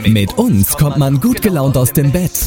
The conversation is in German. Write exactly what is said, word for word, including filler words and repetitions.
Mit uns kommt man gut gelaunt aus dem Bett.